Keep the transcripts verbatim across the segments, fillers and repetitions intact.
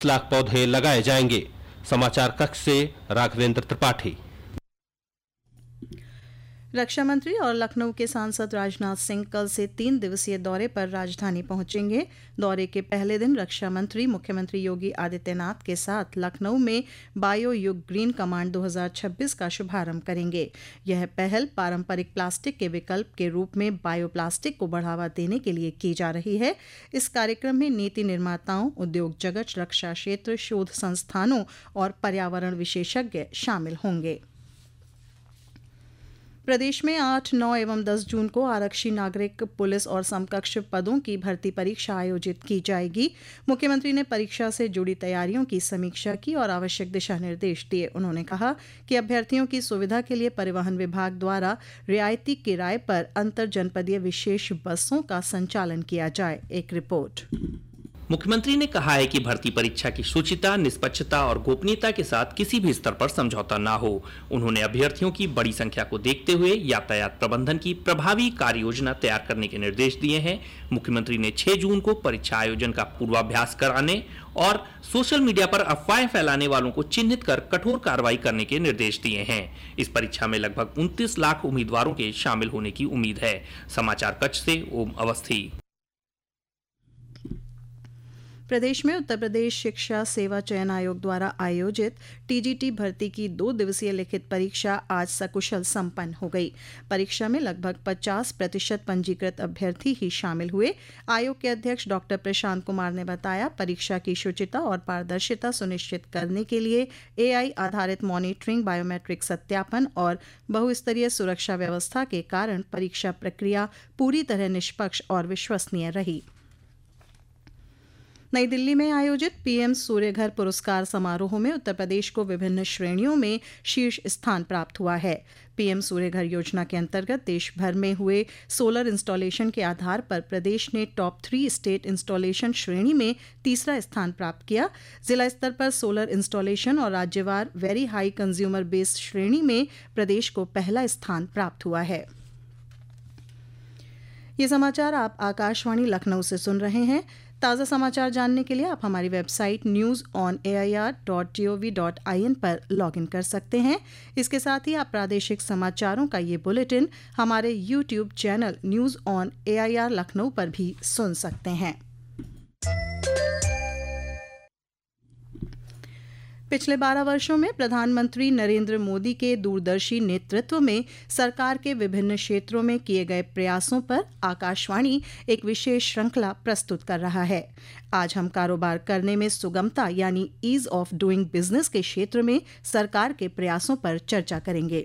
लाख पौधे लगाए जाएंगे। समाचार कक्ष से राघवेंद्र त्रिपाठी। रक्षा मंत्री और लखनऊ के सांसद राजनाथ सिंह कल से तीन दिवसीय दौरे पर राजधानी पहुंचेंगे। दौरे के पहले दिन रक्षा मंत्री मुख्यमंत्री योगी आदित्यनाथ के साथ लखनऊ में बायो युग ग्रीन कमांड दो हज़ार छब्बीस का शुभारंभ करेंगे। यह पहल पारंपरिक प्लास्टिक के विकल्प के रूप में बायो प्लास्टिक को बढ़ावा देने के लिए की जा रही है। इस कार्यक्रम में नीति निर्माताओं, उद्योग जगत, रक्षा क्षेत्र, शोध संस्थानों और पर्यावरण विशेषज्ञ शामिल होंगे। प्रदेश में आठ, नौ एवं दस जून को आरक्षी, नागरिक, पुलिस और समकक्ष पदों की भर्ती परीक्षा आयोजित की जाएगी। मुख्यमंत्री ने परीक्षा से जुड़ी तैयारियों की समीक्षा की और आवश्यक दिशा निर्देश दिए। उन्होंने कहा कि अभ्यर्थियों की सुविधा के लिए परिवहन विभाग द्वारा रियायती किराए पर अंतर जनपदीय विशेष बसों का संचालन किया जाए। एक रिपोर्ट। मुख्यमंत्री ने कहा है कि भर्ती परीक्षा की शुचिता, निष्पक्षता और गोपनीयता के साथ किसी भी स्तर पर समझौता न हो। उन्होंने अभ्यर्थियों की बड़ी संख्या को देखते हुए यातायात प्रबंधन की प्रभावी कार्य योजना तैयार करने के निर्देश दिए हैं। मुख्यमंत्री ने छह जून को परीक्षा आयोजन का पूर्वाभ्यास कराने और सोशल मीडिया पर अफवाहें फैलाने वालों को चिन्हित कर कठोर कार्रवाई करने के निर्देश दिए हैं। इस परीक्षा में लगभग उनतीस लाख उम्मीदवारों के शामिल होने की उम्मीद है। समाचार कक्ष से ओम अवस्थी। प्रदेश में उत्तर प्रदेश शिक्षा सेवा चयन आयोग द्वारा आयोजित टीजीटी भर्ती की दो दिवसीय लिखित परीक्षा आज सकुशल संपन्न हो गई। परीक्षा में लगभग पचास प्रतिशत पंजीकृत अभ्यर्थी ही शामिल हुए। आयोग के अध्यक्ष डॉक्टर प्रशांत कुमार ने बताया, परीक्षा की शुचिता और पारदर्शिता सुनिश्चित करने के लिए एआई आधारित मॉनिटरिंग, बायोमेट्रिक सत्यापन और बहुस्तरीय सुरक्षा व्यवस्था के कारण परीक्षा प्रक्रिया पूरी तरह निष्पक्ष और विश्वसनीय रही। नई दिल्ली में आयोजित पीएम सूर्यघर पुरस्कार समारोह में उत्तर प्रदेश को विभिन्न श्रेणियों में शीर्ष स्थान प्राप्त हुआ है। पीएम सूर्यघर योजना के अंतर्गत देश भर में हुए सोलर इंस्टॉलेशन के आधार पर प्रदेश ने टॉप थ्री स्टेट इंस्टॉलेशन श्रेणी में तीसरा स्थान प्राप्त किया। जिला स्तर पर सोलर इंस्टॉलेशन और राज्यवार वेरी हाई कंज्यूमर बेस श्रेणी में प्रदेश को पहला स्थान प्राप्त हुआ है। ये समाचार आप आकाशवाणी लखनऊ से सुन रहे हैं। ताज़ा समाचार जानने के लिए आप हमारी website news on A I R dot G O V dot I N पर लॉगिन कर सकते हैं। इसके साथ ही आप प्रादेशिक समाचारों का ये बुलेटिन हमारे YouTube channel news on A I R Lucknow पर भी सुन सकते हैं। पिछले बारह वर्षों में प्रधानमंत्री नरेंद्र मोदी के दूरदर्शी नेतृत्व में सरकार के विभिन्न क्षेत्रों में किए गए प्रयासों पर आकाशवाणी एक विशेष श्रृंखला प्रस्तुत कर रहा है। आज हम कारोबार करने में सुगमता यानी ईज ऑफ डूइंग बिजनेस के क्षेत्र में सरकार के प्रयासों पर चर्चा करेंगे।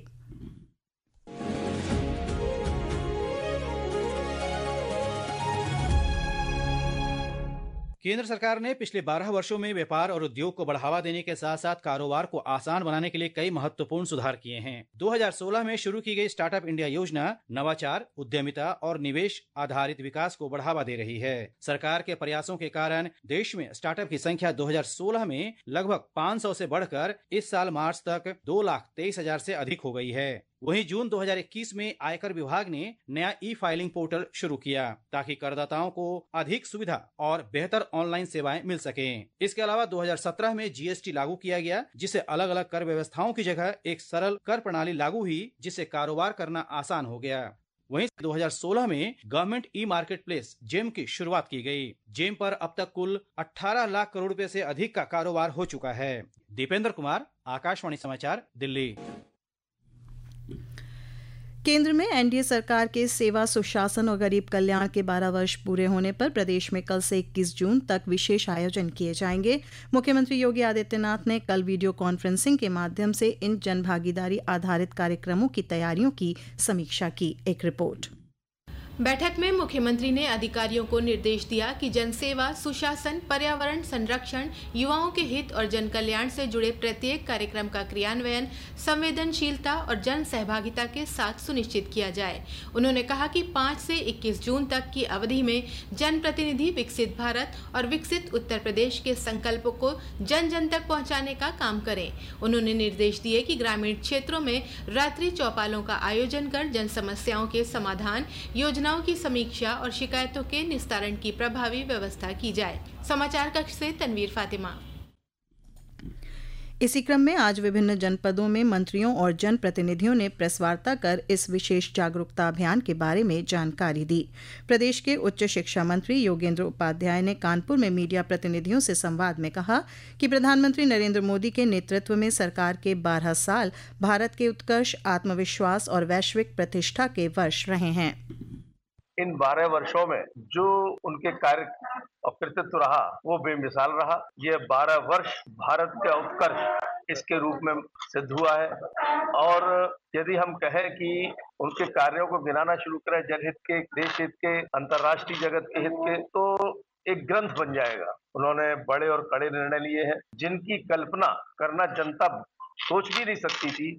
केंद्र सरकार ने पिछले बारह वर्षों में व्यापार और उद्योग को बढ़ावा देने के साथ साथ कारोबार को आसान बनाने के लिए कई महत्वपूर्ण सुधार किए हैं। दो हज़ार सोलह में शुरू की गई स्टार्टअप इंडिया योजना नवाचार, उद्यमिता और निवेश आधारित विकास को बढ़ावा दे रही है। सरकार के प्रयासों के कारण देश में स्टार्टअप की संख्या दो हज़ार सोलह में लगभग पाँच सौ से बढ़कर इस साल मार्च तक दो लाख तेईस हजार से अधिक हो गई है। वहीं जून दो हज़ार इक्कीस में आयकर विभाग ने नया ई फाइलिंग पोर्टल शुरू किया ताकि करदाताओं को अधिक सुविधा और बेहतर ऑनलाइन सेवाएं मिल सकें। इसके अलावा दो हज़ार सत्रह में जी एस टी लागू किया गया, जिससे अलग अलग कर व्यवस्थाओं की जगह एक सरल कर प्रणाली लागू हुई, जिससे कारोबार करना आसान हो गया। वहीं दो हज़ार सोलह में government e market place GeM की शुरुआत की गई। जेम पर अब तक कुल अठारह लाख करोड़ रुपए से अधिक का कारोबार हो चुका है। दीपेंद्र कुमार, आकाशवाणी समाचार, दिल्ली। केंद्र में एनडीए सरकार के सेवा, सुशासन और गरीब कल्याण के बारह वर्ष पूरे होने पर प्रदेश में कल से इक्कीस जून तक विशेष आयोजन किए जाएंगे। मुख्यमंत्री योगी आदित्यनाथ ने कल वीडियो कॉन्फ्रेंसिंग के माध्यम से इन जनभागीदारी आधारित कार्यक्रमों की तैयारियों की समीक्षा की। एक रिपोर्ट। बैठक में मुख्यमंत्री ने अधिकारियों को निर्देश दिया कि जनसेवा, सुशासन, पर्यावरण संरक्षण, युवाओं के हित और जन कल्याण से जुड़े प्रत्येक कार्यक्रम का क्रियान्वयन संवेदनशीलता और जन सहभागिता के साथ सुनिश्चित किया जाए। उन्होंने कहा कि पाँच से इक्कीस जून तक की अवधि में जनप्रतिनिधि विकसित भारत और विकसित उत्तर प्रदेश के संकल्पों को जन जन तक पहुँचाने का काम करें। उन्होंने निर्देश दिए कि ग्रामीण क्षेत्रों में रात्रि चौपालों का आयोजन कर जन समस्याओं के समाधान, योजना की समीक्षा और शिकायतों के निस्तारण की प्रभावी व्यवस्था की जाए। समाचार कक्ष से तनवीर फातिमा। इसी क्रम में आज विभिन्न जनपदों में मंत्रियों और जनप्रतिनिधियों ने प्रेस वार्ता कर इस विशेष जागरूकता अभियान के बारे में जानकारी दी। प्रदेश के उच्च शिक्षा मंत्री योगेंद्र उपाध्याय ने कानपुर में मीडिया प्रतिनिधियों से संवाद में कहा कि प्रधानमंत्री नरेंद्र मोदी के नेतृत्व में सरकार के बारह साल भारत के उत्कर्ष, आत्मविश्वास और वैश्विक प्रतिष्ठा के वर्ष रहे हैं। इन बारह वर्षों में जो उनके कार्य और कृतित्व रहा वो बेमिसाल रहा। ये बारह वर्ष भारत का उत्कर्ष इसके रूप में सिद्ध हुआ है और यदि हम कहें कि उनके कार्यों को गिनाना शुरू करें जनहित के, देश हित के, अंतर्राष्ट्रीय जगत के हित के, तो एक ग्रंथ बन जाएगा। उन्होंने बड़े और कड़े निर्णय लिए हैं जिनकी कल्पना करना जनता सोच भी नहीं सकती थी।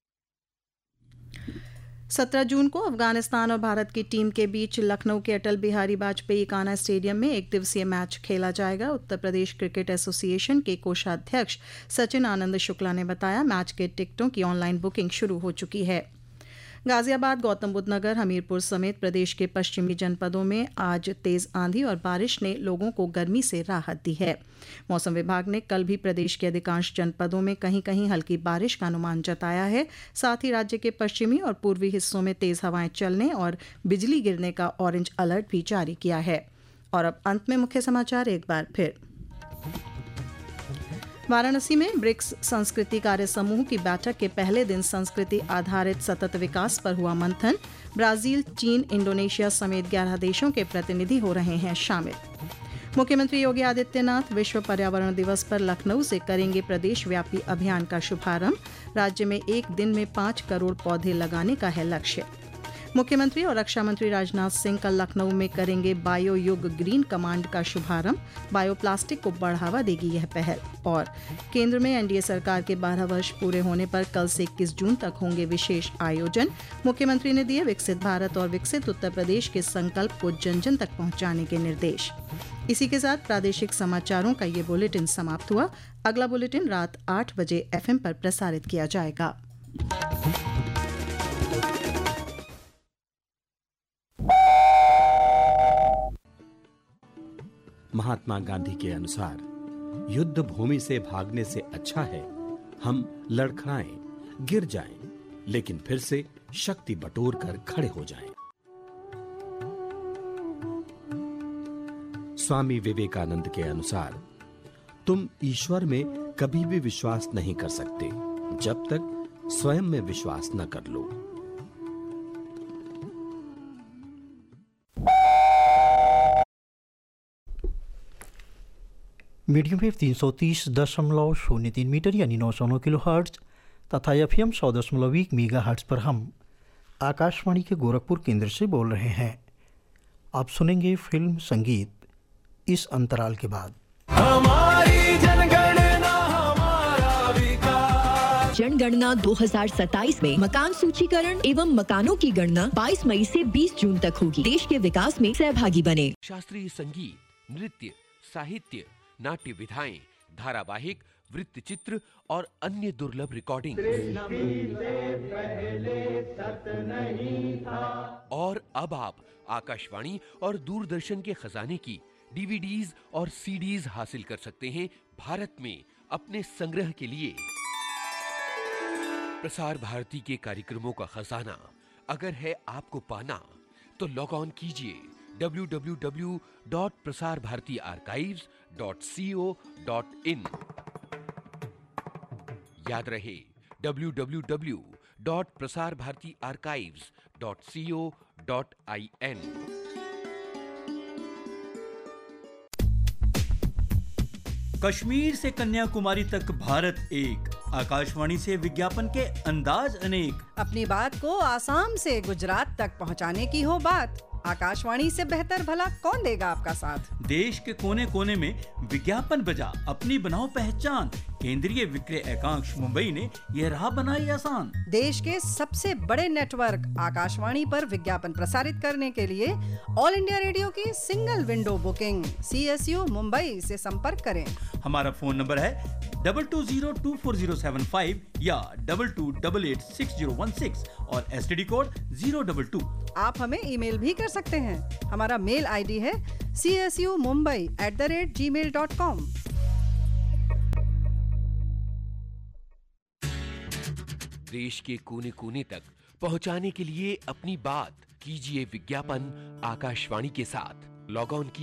सत्रह जून को अफगानिस्तान और भारत की टीम के बीच लखनऊ के अटल बिहारी वाजपेयी काना स्टेडियम में एक दिवसीय मैच खेला जाएगा। उत्तर प्रदेश क्रिकेट एसोसिएशन के कोषाध्यक्ष सचिन आनंद शुक्ला ने बताया, मैच के टिकटों की ऑनलाइन बुकिंग शुरू हो चुकी है। गाजियाबाद, गौतम बुद्ध नगर, हमीरपुर समेत प्रदेश के पश्चिमी जनपदों में आज तेज आंधी और बारिश ने लोगों को गर्मी से राहत दी है। मौसम विभाग ने कल भी प्रदेश के अधिकांश जनपदों में कहीं कहीं हल्की बारिश का अनुमान जताया है। साथ ही राज्य के पश्चिमी और पूर्वी हिस्सों में तेज हवाएं चलने और बिजली गिरने का ऑरेंज अलर्ट भी जारी किया है। और अब अंत में मुख्य समाचार एक बार फिर। वाराणसी में ब्रिक्स संस्कृति कार्य समूह की बैठक के पहले दिन संस्कृति आधारित सतत विकास पर हुआ मंथन। ब्राजील, चीन, इंडोनेशिया समेत ग्यारह देशों के प्रतिनिधि हो रहे हैं शामिल। मुख्यमंत्री योगी आदित्यनाथ विश्व पर्यावरण दिवस पर लखनऊ से करेंगे प्रदेश व्यापी अभियान का शुभारंभ। राज्य में एक दिन में पाँच करोड़ पौधे लगाने का है लक्ष्य। मुख्यमंत्री और रक्षा मंत्री राजनाथ सिंह कल लखनऊ में करेंगे बायो युग ग्रीन कमांड का शुभारंभ। बायो प्लास्टिक को बढ़ावा देगी यह पहल। और केंद्र में एनडीए सरकार के बारह वर्ष पूरे होने पर कल से इक्कीस जून तक होंगे विशेष आयोजन। मुख्यमंत्री ने दिए विकसित भारत और विकसित उत्तर प्रदेश के संकल्प को जन जन तक पहुंचाने के निर्देश। इसी के साथ प्रादेशिक समाचारों का ये बुलेटिन समाप्त हुआ। अगला बुलेटिन रात आठ बजे एफएम पर प्रसारित किया जाएगा। महात्मा गांधी के अनुसार युद्ध भूमि से भागने से अच्छा है हम लड़खड़ाएं, गिर जाएं, लेकिन फिर से शक्ति बटोर कर खड़े हो जाएं। स्वामी विवेकानंद के अनुसार तुम ईश्वर में कभी भी विश्वास नहीं कर सकते जब तक स्वयं में विश्वास न कर लो। मीडियम वेव तीन सौ तीस दशमलव शून्य तीन मीटर यानी नौ सौ नौ किलो हर्ट्ज तथा एफएम सौ दशमलव एक मेगा हर्ट्ज पर हम आकाशवाणी के गोरखपुर केंद्र से बोल रहे हैं। आप सुनेंगे फिल्म संगीत इस अंतराल के बाद। हमारी जनगणना हमारा विकास। जनगणना दो हज़ार सत्ताईस में मकान सूचीकरण एवं मकानों की गणना बाईस मई से बीस जून तक होगी। देश के विकास में सहभागी बने। शास्त्रीय संगीत, नृत्य, साहित्य, नाट्य विधाएं, धारावाहिक, वृत्तचित्र और अन्य दुर्लभ रिकॉर्डिंग और अब आप आकाशवाणी और दूरदर्शन के खजाने की डीवीडीज और सीडीज हासिल कर सकते हैं भारत में अपने संग्रह के लिए। प्रसार भारती के कार्यक्रमों का खजाना अगर है आपको पाना तो लॉग ऑन कीजिए W W W dot Prasar Bharati archives dot C O dot in. याद रहे W W W dot Prasar Bharati archives dot C O dot I N. Kashmir से कन्याकुमारी तक भारत एक, आकाशवाणी से विज्ञापन के अंदाज अनेक। अपनी बात को आसाम से गुजरात तक पहुंचाने की हो बात, आकाशवाणी से बेहतर भला कौन देगा आपका साथ। देश के कोने कोने में विज्ञापन बजा अपनी बनाओ पहचान। केंद्रीय विक्रय एकांश मुंबई ने यह राह बनाई आसान। देश के सबसे बड़े नेटवर्क आकाशवाणी पर विज्ञापन प्रसारित करने के लिए ऑल इंडिया रेडियो की single window booking C S U Mumbai से संपर्क करें। हमारा फोन नंबर है double two zero to four zero seven five या double two double eight six zero one six और STD code zero double two. आप हमें ईमेल भी कर सकते हैं। हमारा मेल आईडी है C S U Mumbai at the rate ji mail dot com. देश के कोने कोने तक पहुंचाने के लिए अपनी बात कीजिए विज्ञापन आकाशवाणी के साथ। लॉग ऑन की